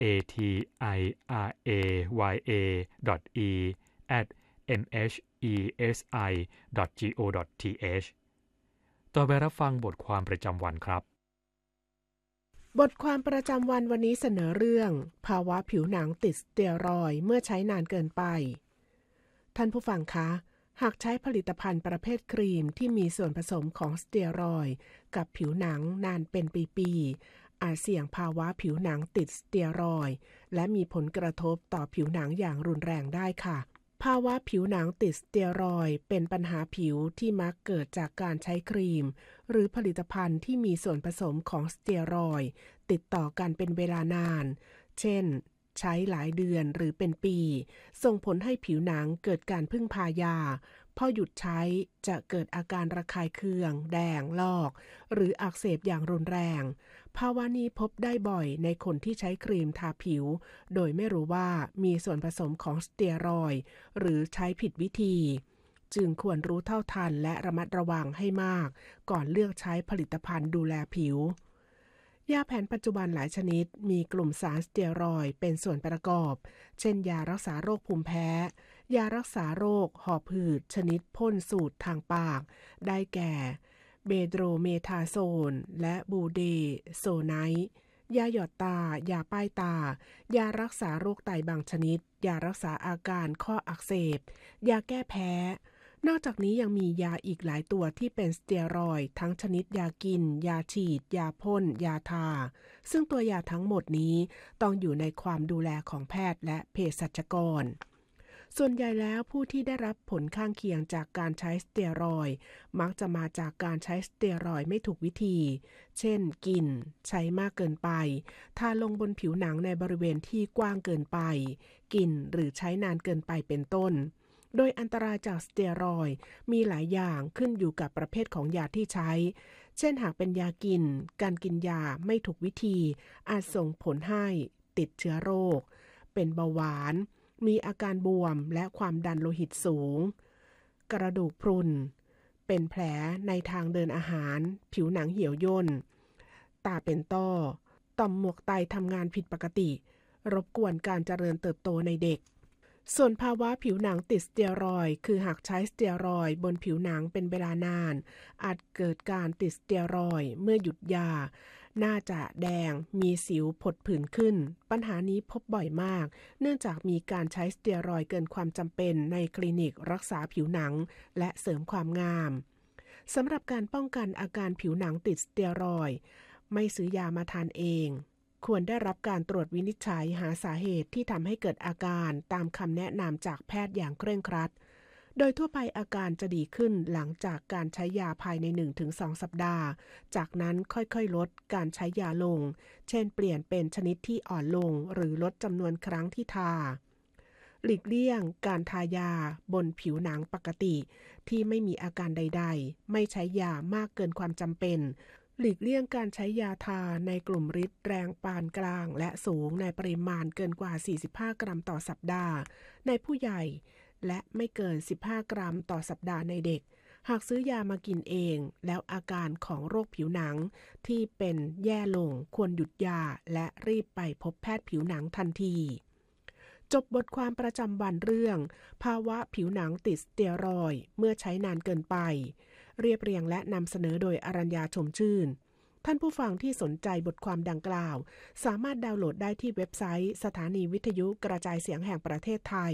atiraya.mhesi.go.th ต่อไปรับฟังบทความประจำวันครับบทความประจำวันวันนี้เสนอเรื่องภาวะผิวหนังติดสเตียรอยด์เมื่อใช้นานเกินไปท่านผู้ฟังคะหากใช้ผลิตภัณฑ์ประเภทครีมที่มีส่วนผสมของสเตียรอยด์กับผิวหนังนานเป็นปีๆอาจเสี่ยงภาวะผิวหนังติดสเตียรอยด์และมีผลกระทบต่อผิวหนังอย่างรุนแรงได้ค่ะภาวะผิวหนังติดสเตียรอยด์เป็นปัญหาผิวที่มักเกิดจากการใช้ครีมหรือผลิตภัณฑ์ที่มีส่วนผสมของสเตียรอยด์ติดต่อกันเป็นเวลานานเช่นใช้หลายเดือนหรือเป็นปีส่งผลให้ผิวหนังเกิดการพึ่งพายาพอหยุดใช้จะเกิดอาการระคายเคืองแดงลอกหรืออักเสบอย่างรุนแรงภาวะนี้พบได้บ่อยในคนที่ใช้ครีมทาผิวโดยไม่รู้ว่ามีส่วนผสมของสเตียรอยด์หรือใช้ผิดวิธีจึงควรรู้เท่าทันและระมัดระวังให้มากก่อนเลือกใช้ผลิตภัณฑ์ดูแลผิวยาแผนปัจจุบันหลายชนิดมีกลุ่มสารสเตียรอยด์เป็นส่วนประกอบเช่นยารักษาโรคภูมิแพ้ยารักษาโรคหอบหืดชนิดพ่นสูตรทางปากได้แก่เบโดรเมทาโซนและบูเดโซไนท์ยาหยอดตายาป้ายตายารักษาโรคไตบางชนิดยารักษาอาการข้ออักเสบยาแก้แพ้นอกจากนี้ยังมียาอีกหลายตัวที่เป็นสเตียรอยด์ทั้งชนิดยากินยาฉีดยาพ่นยาทาซึ่งตัวยาทั้งหมดนี้ต้องอยู่ในความดูแลของแพทย์และเภสัชกรส่วนใหญ่แล้วผู้ที่ได้รับผลข้างเคียงจากการใช้สเตียรอยด์มักจะมาจากการใช้สเตียรอยด์ไม่ถูกวิธีเช่นกินใช้มากเกินไปทาลงบนผิวหนังในบริเวณที่กว้างเกินไปกินหรือใช้นานเกินไปเป็นต้นโดยอันตรายจากสเตียรอยด์มีหลายอย่างขึ้นอยู่กับประเภทของยาที่ใช้เช่นหากเป็นยากินการกินยาไม่ถูกวิธีอาจส่งผลให้ติดเชื้อโรคเป็นเบาหวานมีอาการบวมและความดันโลหิตสูงกระดูกพรุนเป็นแผลในทางเดินอาหารผิวหนังเหี่ยวย่นตาเป็นต้อต่อมหมวกไตทำงานผิดปกติรบกวนการเจริญเติบโตในเด็กส่วนภาวะผิวหนังติดสเตียรอยด์คือหากใช้สเตียรอยด์บนผิวหนังเป็นเวลานานอาจเกิดการติดสเตียรอยด์เมื่อหยุดยาหน้าจะแดงมีสิวผดผื่นขึ้นปัญหานี้พบบ่อยมากเนื่องจากมีการใช้สเตียรอยด์เกินความจำเป็นในคลินิกรักษาผิวหนังและเสริมความงามสำหรับการป้องกันอาการผิวหนังติดสเตียรอยด์ไม่ซื้อยามาทานเองควรได้รับการตรวจวินิจฉัยหาสาเหตุที่ทำให้เกิดอาการตามคำแนะนำจากแพทย์อย่างเคร่งครัดโดยทั่วไปอาการจะดีขึ้นหลังจากการใช้ยาภายใน 1-2 สัปดาห์จากนั้นค่อยๆลดการใช้ยาลงเช่นเปลี่ยนเป็นชนิดที่อ่อนลงหรือลดจำนวนครั้งที่ทาหลีกเลี่ยงการทายาบนผิวหนังปกติที่ไม่มีอาการใดๆไม่ใช้ยามากเกินความจำเป็นหลีกเลี่ยงการใช้ยาทาในกลุ่มฤทธิ์แรงปานกลางและสูงในปริมาณเกินกว่า45 กรัมต่อสัปดาห์ในผู้ใหญ่และไม่เกิน15 กรัมต่อสัปดาห์ในเด็กหากซื้อยามากินเองแล้วอาการของโรคผิวหนังที่เป็นแย่ลงควรหยุดยาและรีบไปพบแพทย์ผิวหนังทันทีจบบทความประจำวันเรื่องภาวะผิวหนังติดสเตียรอยด์เมื่อใช้นานเกินไปเรียบเรียงและนำเสนอโดยอรัญญาชมชื่นท่านผู้ฟังที่สนใจบทความดังกล่าวสามารถดาวน์โหลดได้ที่เว็บไซต์สถานีวิทยุกระจายเสียงแห่งประเทศไทย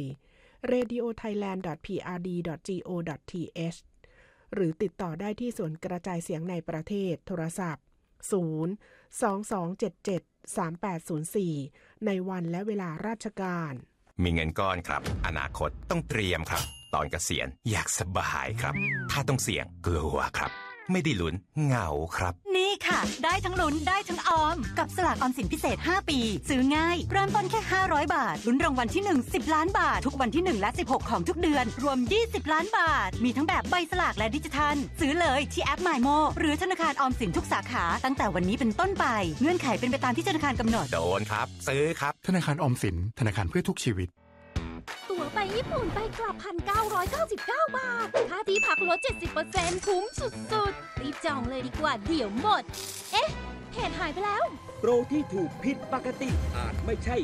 radiothailand.prd.go.th หรือติดต่อได้ที่ส่วนกระจายเสียงในประเทศโทรศัพท์ 022773804 ในวันและเวลาราชการมีเงินก้อนครับอนาคตต้องเตรียมครับตอนเกษียณอยากสบายครับถ้าต้องเสี่ยงกลัวครับไม่ได้ลุ้นเหงาครับนี่ค่ะได้ทั้งลุ้นได้ทั้งออมกับสลากออมสินพิเศษ5ปีซื้อง่ายเริ่มต้นแค่500บาทลุ้นรางวัลที่1 10ล้านบาททุกวันที่1และ16ของทุกเดือนรวม20ล้านบาทมีทั้งแบบใบสลากและดิจิทัลซื้อเลยที่แอป MyMo หรือธนาคารออมสินทุกสาขาตั้งแต่วันนี้เป็นต้นไปเงื่อนไขเป็นไปตามที่ธนาคารกำหนดโดนครับซื้อครับธนาคารออมสินธนาคารเพื่อทุกชีวิตตั๋วไปญี่ปุ่นไปกลับ 1,999 บาทค่าที่พักลด 70% คุ้มสุดๆรีบจองเลยดีกว่าเดี๋ยวหมดเอ๊ะเพจหายไปแล้วโปรที่ถูกผิดปกติอาจไม่ใช่